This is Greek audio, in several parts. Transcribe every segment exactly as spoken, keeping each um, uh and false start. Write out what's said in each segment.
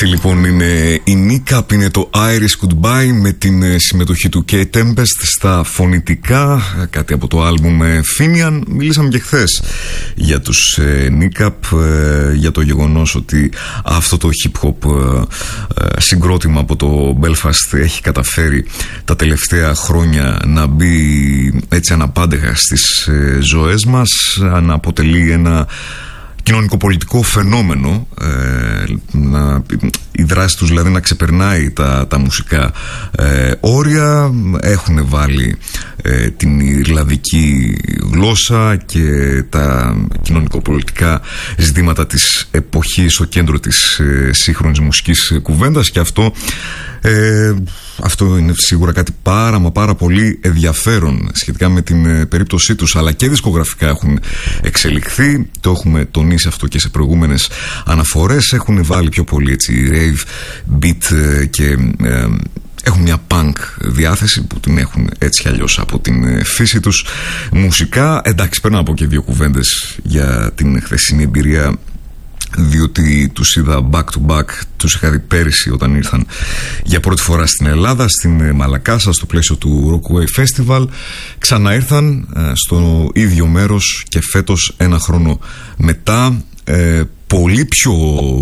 Αυτή λοιπόν είναι η Νίκαπ, είναι το Irish Goodbye με την συμμετοχή του Kate Tempest στα φωνητικά, κάτι από το άλμπουμ Finian. Μιλήσαμε και χθες για τους Νίκαπ, για το γεγονός ότι αυτό το hip hop συγκρότημα από το Belfast έχει καταφέρει τα τελευταία χρόνια να μπει έτσι αναπάντεχα στις ζωές μας, να αποτελεί ένα κοινωνικοπολιτικό φαινόμενο, ε, να, η δράση τους δηλαδή να ξεπερνάει τα, τα μουσικά ε, όρια. Έχουν βάλει ε, την ιρλανδική γλώσσα και τα κοινωνικοπολιτικά ζητήματα της εποχής στο κέντρο της ε, σύγχρονης μουσικής κουβέντας, και αυτό ε, αυτό είναι σίγουρα κάτι πάρα μα πάρα πολύ ενδιαφέρον σχετικά με την ε, περίπτωσή τους, αλλά και δισκογραφικά έχουν εξελιχθεί. Το έχουμε τονίσει αυτό και σε προηγούμενες αναφορές. Έχουν βάλει πιο πολύ έτσι rave, beat ε, και ε, έχουν μια punk διάθεση που την έχουν έτσι αλλιώς από την φύση τους μουσικά. Εντάξει, παίρνω να πω και δύο κουβέντες για την χθεσινή εμπειρία, διότι τους είδα back to back. Τους είχα δει πέρυσι όταν ήρθαν για πρώτη φορά στην Ελλάδα, στην Μαλακάσα, στο πλαίσιο του Rockway Festival. Ξαναήρθαν στο ίδιο μέρος και φέτος, ένα χρόνο μετά, ε, πολύ πιο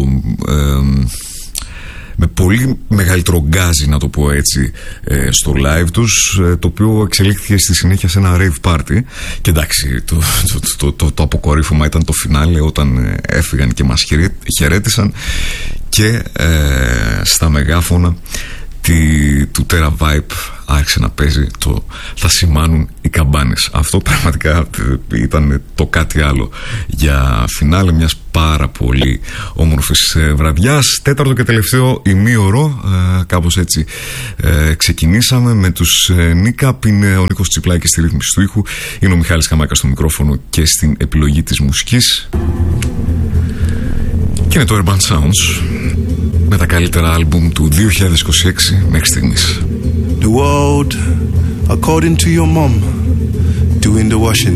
ε, με πολύ μεγαλύτερο γκάζι, να το πω έτσι, ε, στο live τους, ε, το οποίο εξελίχθηκε στη συνέχεια σε ένα rave party. Και εντάξει, το, το, το, το, το αποκορύφωμα ήταν το φινάλε, όταν ε, έφυγαν και μας χαιρέτησαν και ε, στα μεγάφωνα τη, του Terra Vibe άρχισε να παίζει το «Θα σημάνουν οι καμπάνες». Αυτό πραγματικά ήταν το κάτι άλλο για φινάλε μιας πάρα πολύ όμορφης βραδιάς. Τέταρτο και τελευταίο ημίωρο, ε, κάπως έτσι ε, ξεκινήσαμε με τους ε, Νίκαπ. Είναι ο Νίκος Τσιπλάκης στη ρύθμιση του ήχου, είναι ο Μιχάλης Καμάκας στο μικρόφωνο και στην επιλογή της μουσικής, και είναι το Urban Sounds με τα καλύτερα άλμπουμ του δύο χιλιάδες είκοσι έξι μέχρι στιγμής. The world, according to your mom, doing the washing.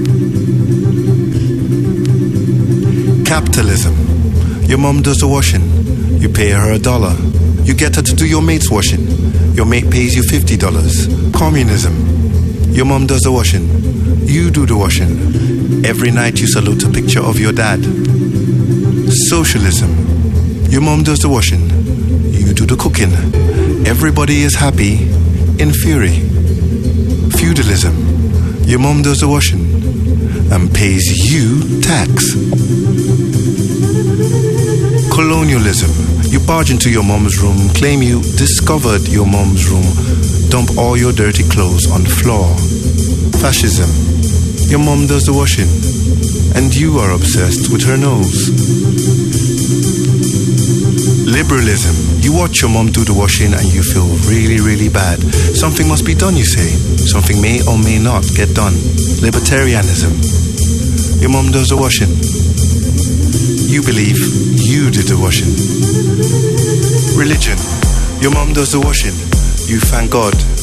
Capitalism, your mom does the washing. You pay her a dollar. You get her to do your mate's washing. Your mate pays you fifty dollars. Communism, your mom does the washing. You do the washing. Every night you salute a picture of your dad. Socialism, your mom does the washing. You do the cooking. Everybody is happy in fury. Feudalism, your mom does the washing and pays you tax. Colonialism, you barge into your mom's room, claim you discovered your mom's room, dump all your dirty clothes on the floor. Fascism, your mom does the washing and you are obsessed with her nose. Liberalism, you watch your mom do the washing and you feel really, really bad. Something must be done, you say. Something may or may not get done. Libertarianism, your mom does the washing. You believe you did the washing. Religion, your mom does the washing. You thank God